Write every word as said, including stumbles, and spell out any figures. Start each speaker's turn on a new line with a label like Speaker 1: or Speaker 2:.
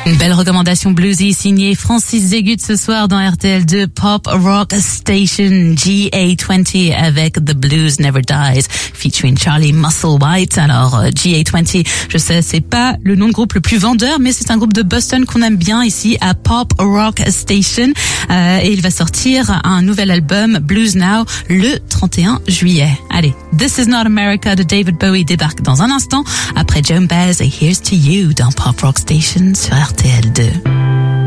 Speaker 1: Une belle recommandation bluesy signée Francis Zégut ce soir dans R T L deux Pop Rock Station G A vingt avec The Blues Never Dies featuring Charlie Musselwhite. Alors G A vingt, je sais, c'est pas le nom de groupe le plus vendeur, mais c'est un groupe de Boston qu'on aime bien ici à Pop Rock Station. Euh, et il va sortir un nouvel album Blues Now le trente et un juillet. Allez, This Is Not America de David Bowie débarque dans un instant après Joan Baez et Here's to You dans Pop Rock Station sur R T L deux.